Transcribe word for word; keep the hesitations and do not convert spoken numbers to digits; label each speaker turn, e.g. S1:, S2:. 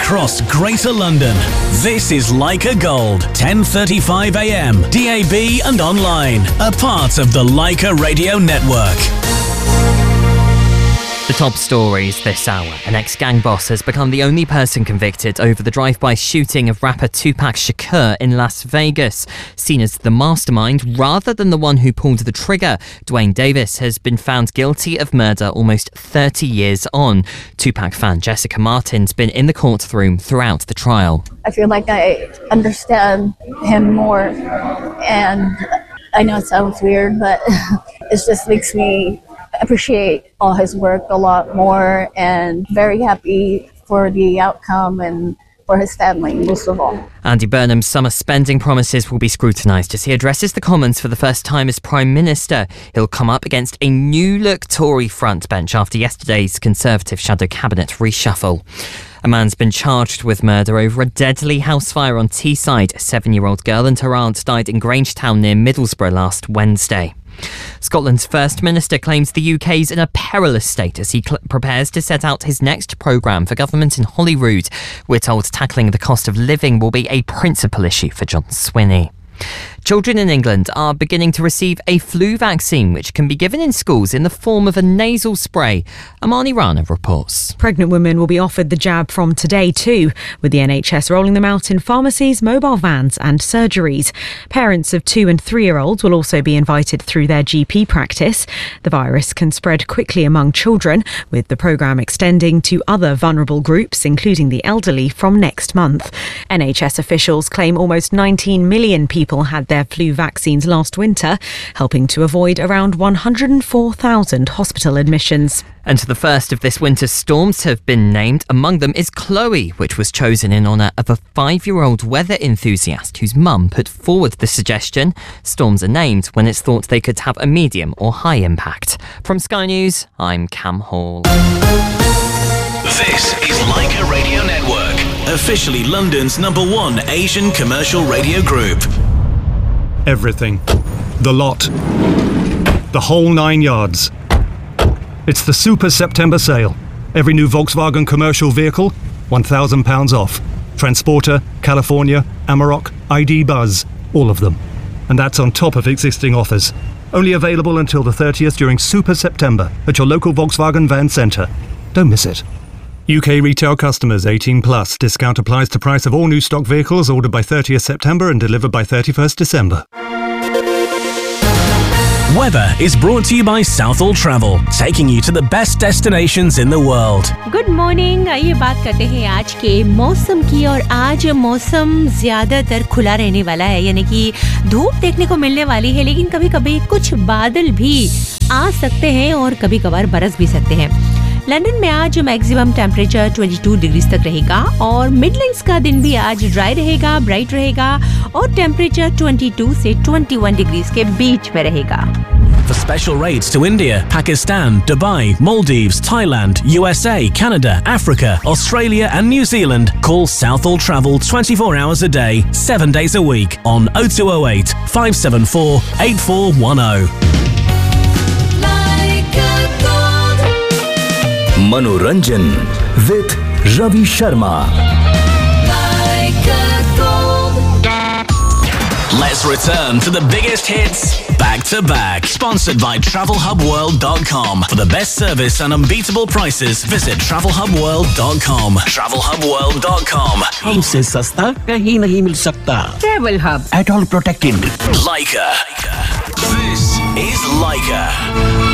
S1: across Greater London. This is Leica Gold, ten thirty-five a m, D A B and online. A part of the Leica Radio Network.
S2: The top stories this hour. An ex-gang boss has become the only person convicted over the drive-by shooting of rapper Tupac Shakur in Las Vegas. Seen as the mastermind rather than the one who pulled the trigger, Dwayne Davis has been found guilty of murder almost thirty years on. Tupac fan Jessica Martin's been in the courtroom throughout the trial.
S3: I feel like I understand him more, and I know it sounds weird, but it just makes me appreciate all his work a lot more, and very happy for the outcome and for his family, most of all.
S2: Andy Burnham's summer spending promises will be scrutinised as he addresses the Commons for the first time as Prime Minister. He'll come up against a new-look Tory frontbench after yesterday's Conservative shadow cabinet reshuffle. A man's been charged with murder over a deadly house fire on Teesside. A seven-year-old girl and her aunt died in Grangetown near Middlesbrough last Wednesday. Scotland's First Minister claims the U K's in a perilous state as he cl- prepares to set out his next programme for government in Holyrood. We're told tackling the cost of living will be a principal issue for John Swinney. Children in England are beginning to receive a flu vaccine which can be given in schools in the form of a nasal spray. Amani Rana reports.
S4: Pregnant women will be offered the jab from today too, with the N H S rolling them out in pharmacies, mobile vans and surgeries. Parents of two and three-year-olds will also be invited through their G P practice. The virus can spread quickly among children, with the programme extending to other vulnerable groups, including the elderly, from next month. N H S officials claim almost nineteen million people had their flu vaccines last winter, helping to avoid around one hundred four thousand hospital admissions.
S2: And the first of this winter's storms have been named. Among them is Chloe, which was chosen in honour of a five-year-old weather enthusiast whose mum put forward the suggestion. Storms are named when it's thought they could have a medium or high impact. From Sky News, I'm Cam Hall.
S1: This is Leica Radio Network, officially London's number one Asian commercial radio group.
S5: Everything. The lot. The whole nine yards. It's the Super September sale. Every new Volkswagen commercial vehicle, one thousand pounds off. Transporter, California, Amarok, I D Buzz, all of them. And that's on top of existing offers. Only available until the thirtieth during Super September at your local Volkswagen van centre. Don't miss it. U K retail customers eighteen plus. Discount applies to price of all new stock vehicles ordered by thirtieth September and delivered by thirty-first December.
S1: Weather is brought to you by Southall Travel, taking you to the best destinations in the world.
S6: Good morning. आइए बात करते हैं आज के मौसम की। और आज मौसम ज्यादातर खुला रहने वाला है, यानी कि धूप देखने को मिलने वाली है, लेकिन कभी कभी कुछ बादल भी आ सकते हैं और कभी कभार बरस भी सकते हैं। लंदन में आज मैक्सिमम टेम्परेचर बाईस डिग्री तक रहेगा और मिडलैंड्स का दिन भी आज ड्राई रहेगा, ब्राइट रहेगा और टेम्परेचर बाईस से इक्कीस डिग्री के बीच में रहेगा।
S1: For special rates to India, Pakistan, Dubai, Maldives, Thailand, U S A, Canada, Africa, Australia and New Zealand, call Southall Travel twenty-four hours a day, seven days a week on oh two oh eight, five seven four, eight four one oh.
S7: Manoranjan with Ravi Sharma.
S1: Let's return to the biggest hits back to back. Sponsored by travel hub world dot com. For the best service and unbeatable prices, visit travel hub world dot com. travel hub world dot com.
S8: हमसे सस्ता कहीं नहीं मिल सकता.
S6: Travel Hub.
S8: At all protected.
S1: Leica. This is Leica.